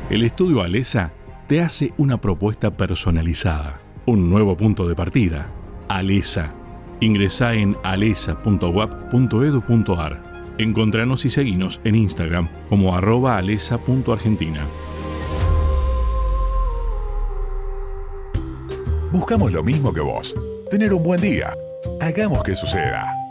El estudio Alesa te hace una propuesta personalizada, un nuevo punto de partida. Alesa. Ingresá en alesa.uap.edu.ar. Encontranos y seguinos en Instagram como @alesa.argentina. Buscamos lo mismo que vos. Tener un buen día. Hagamos que suceda.